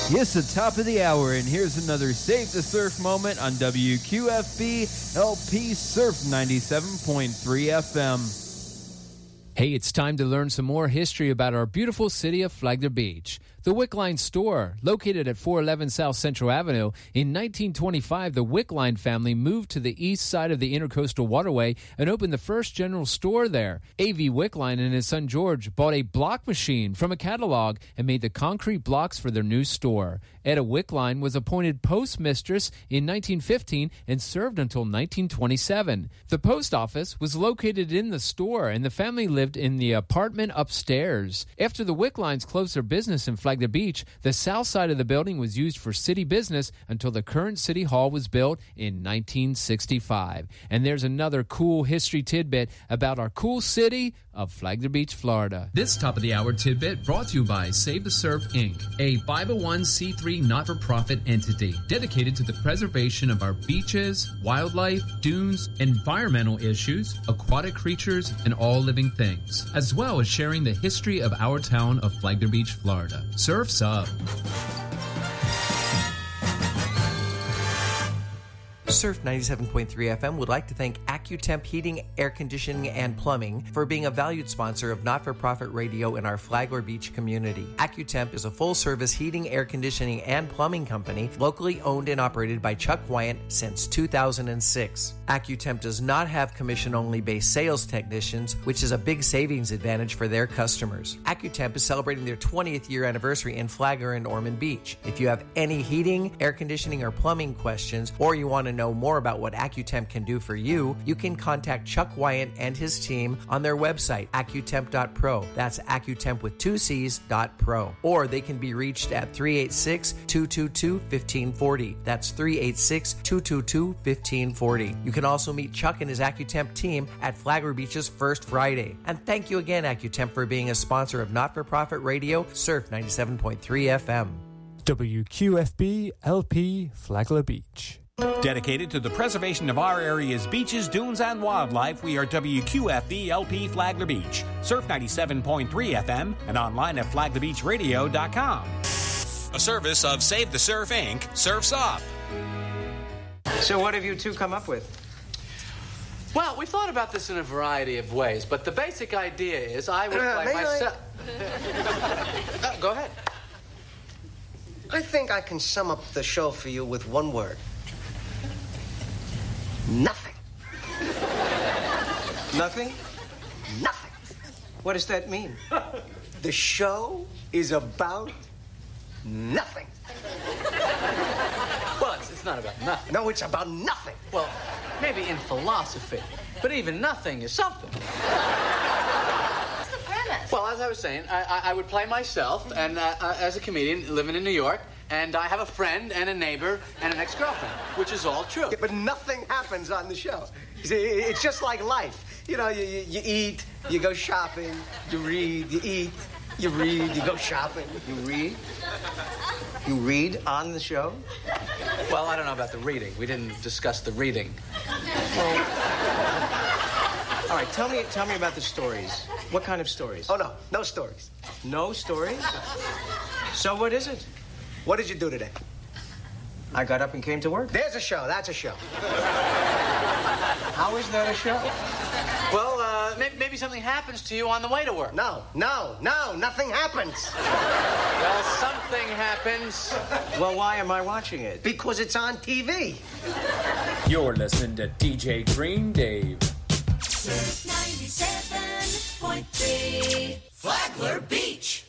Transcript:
Yes, the top of the hour, and here's another Save the Surf moment on WQFB LP Surf 97.3 FM. Hey, it's time to learn some more history about our beautiful city of Flagler Beach. The Wick Line store, located at 411 South Central Avenue, in 1925, the Wick Line family moved to the east side of the Intercoastal Waterway and opened the first general store there. A.V. Wick Line and his son George bought a block machine from a catalog and made the concrete blocks for their new store. Etta Wick Line was appointed postmistress in 1915 and served until 1927. The post office was located in the store, and the family lived in the apartment upstairs. After the Wick Lines closed their business in Flagler Beach, the south side of the building was used for city business until the current city hall was built in 1965. And there's another cool history tidbit about our cool city of Flagler Beach, Florida. This top of the hour tidbit brought to you by Save the Surf Inc., a 501c3 not-for-profit entity dedicated to the preservation of our beaches, wildlife, dunes, environmental issues, aquatic creatures, and all living things, as well as sharing the history of our town of Flagler Beach, Florida. Surf's up. Surf 97.3 FM would like to thank AccuTemp Heating, Air Conditioning, and Plumbing for being a valued sponsor of not-for-profit radio in our Flagler Beach community. AccuTemp is a full-service heating, air conditioning, and plumbing company locally owned and operated by Chuck Wyant since 2006. AccuTemp does not have commission-only based sales technicians, which is a big savings advantage for their customers. AccuTemp is celebrating their 20th year anniversary in Flagler and Ormond Beach. If you have any heating, air conditioning, or plumbing questions, or you want to know more about what AccuTemp can do for you, you can contact Chuck Wyant and his team on their website, accutemp.pro. That's AccuTemp with 2 C's.pro. Or they can be reached at 386-222-1540. That's 386-222-1540. You can also meet Chuck and his AccuTemp team at Flagler Beach's First Friday. And thank you again, AccuTemp, for being a sponsor of not-for-profit radio, Surf 97.3 FM. WQFB LP Flagler Beach. Dedicated to the preservation of our area's beaches, dunes, and wildlife, we are WQFB LP Flagler Beach, Surf 97.3 FM, and online at flaglerbeachradio.com. A service of Save the Surf Inc., Surf's Up. So what have you two come up with? Well, we thought about this in a variety of ways, but the basic idea is I would play myself... Go ahead. I think I can sum up the show for you with one word. Nothing. Nothing? Nothing. What does that mean? The show is about nothing. Well, it's not about nothing. No, it's about nothing. Well, maybe in philosophy, but even nothing is something. What's the premise? Well, as I was saying, I would play myself, and as a comedian living in New York, and I have a friend and a neighbor and an ex-girlfriend, which is all true. Yeah, but nothing happens on the show. You see, it's just like life. You know, you eat, you go shopping, you read, you eat, you read, you go shopping, you read. You read on the show? Well, I don't know about the reading. We didn't discuss the reading. Well, all right, tell me about the stories. What kind of stories? Oh, no stories. No stories? So what is it? What did you do today? I got up and came to work. There's a show. That's a show. How is that a show? Well, maybe something happens to you on the way to work. No, nothing happens. Well, something happens. Well, why am I watching it? Because it's on TV. You're listening to DJ Green Dave. 97.3 Flagler Beach.